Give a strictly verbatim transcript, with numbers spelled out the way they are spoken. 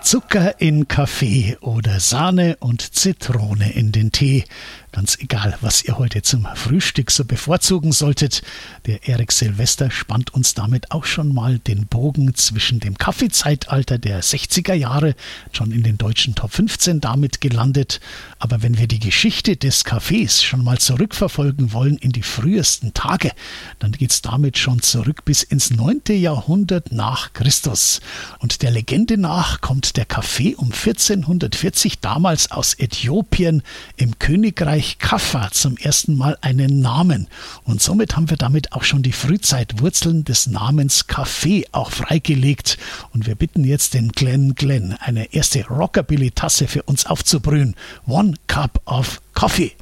Zucker in Kaffee oder Sahne und Zitrone in den Tee. Ganz egal, was ihr heute zum Frühstück so bevorzugen solltet. Der Erik Silvester spannt uns damit auch schon mal den Bogen zwischen dem Kaffeezeitalter der sechziger Jahre, schon in den deutschen Top fünfzehn damit gelandet. Aber wenn wir die Geschichte des Kaffees schon mal zurückverfolgen wollen in die frühesten Tage, dann geht's damit schon zurück bis ins neunte Jahrhundert nach Christus. Und der Legende nach kommt der Kaffee um vierzehnhundertvierzig damals aus Äthiopien im Königreich Kaffa zum ersten Mal einen Namen. Und somit haben wir damit auch schon die Frühzeitwurzeln des Namens Kaffee auch freigelegt. Und wir bitten jetzt den Glenn Glenn, eine erste Rockabilly-Tasse für uns aufzubrühen. One Cup of Coffee.